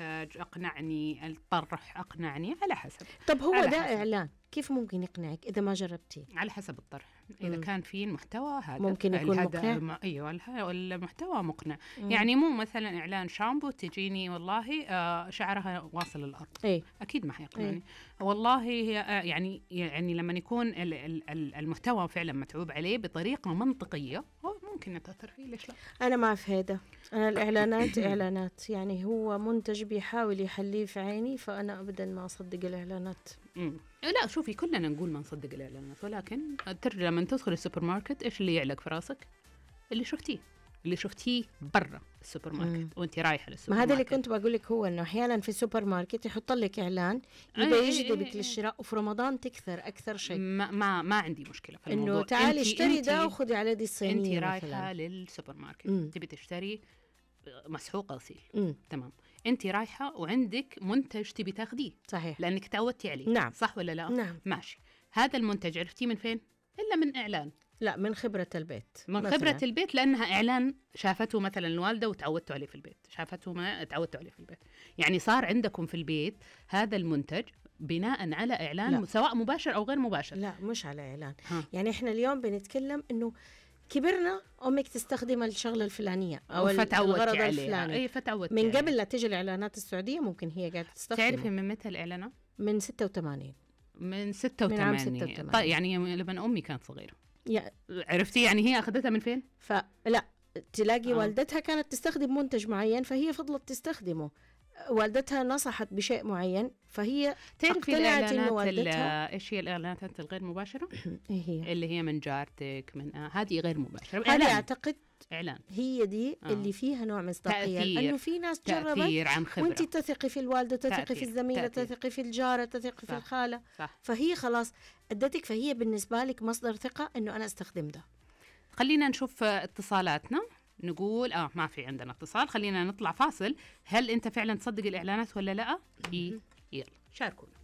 المنتج أقنعني، الطرح أقنعني، على حسب. طب هو على ده حسب. إعلان كيف ممكن يقنعك إذا ما جربتيه؟ على حسب الطرح. إذا كان في المحتوى هذا ممكن يكون مقنع. أيوة المحتوى مقنع. يعني مو مثلا إعلان شامبو تجيني والله شعرها واصل الأرض، أكيد ما حيقنعني. والله يعني لما يكون المحتوى فعلا متعوب عليه بطريقة منطقية ممكن نتأثر فيه. ليش لا؟ أنا ما في هذا. أنا الإعلانات إعلانات، يعني هو منتج بيحاول يحليه في عيني، فأنا أبدا ما أصدق الإعلانات. لا شوفي، كلنا نقول ما نصدق الإعلانات، ولكن ترجع لما تدخل السوبر ماركت إيش اللي يعلق في راسك؟ اللي شفتيه برا السوبر ماركت وانت رايحه للسوبر ما هذا ماركت. اللي كنت بقول لك، هو انه احيانا في السوبر ماركت يحط لك اعلان يبدا يجذبك للشراء، وفي رمضان تكثر اكثر شيء. ما عندي مشكله في الموضوع، انه تعالي اشتري ده وخذي على دي الصينيه. انت رايحه للسوبر ماركت تبي تشتري مسحوق غسيل، تمام، انت رايحه وعندك منتج تبي تاخذيه، صحيح، لانك تعودتي عليه. نعم. صح ولا لا؟ نعم. ماشي. هذا المنتج عرفتيه من فين؟ الا من اعلان. لا، من خبرة البيت. من خبرة البيت، لأنها إعلان شافته مثلا الوالدة وتعودتوا عليه في البيت، شافته ما تعودتوا عليه في البيت، يعني صار عندكم في البيت هذا المنتج بناء على إعلان. لا. سواء مباشر أو غير مباشر. لا، مش على إعلان. يعني إحنا اليوم بنتكلم إنه كبرنا، أمك تستخدم الشغلة الفلانية أو الغرض الفلاني. أي فتعودتي من قبل لا تجي الإعلانات السعودية ممكن هي قاعدة تستخدمه. تعرفي من متى الإعلانات؟ من 86. من 86. طيب يعني لما أمي كانت صغيرة. عرفتي يعني هي أخذتها من فين؟ فلا تلاقي والدتها كانت تستخدم منتج معين فهي فضلت تستخدمه، والدتها نصحت بشيء معين فهي تعرفي الإعلانات إيش هي الإعلانات الغير مباشرة؟ هي اللي هي من جارتك، من هذه غير مباشرة. هذه أعتقد إعلان هي دي اللي فيها نوع من مصداقية، لأنه في ناس جربت وانت تثقي في الوالدة، تثقي في الزميلة، تثقي في الجارة، تثقي في الخالة. فهي خلاص أدتك، فهي بالنسبة لك مصدر ثقة إنه أنا استخدم ده. خلينا نشوف اتصالاتنا، نقول ما في عندنا اتصال، خلينا نطلع فاصل. هل أنت فعلا تصدق الإعلانات ولا لا؟ يلا شاركونا.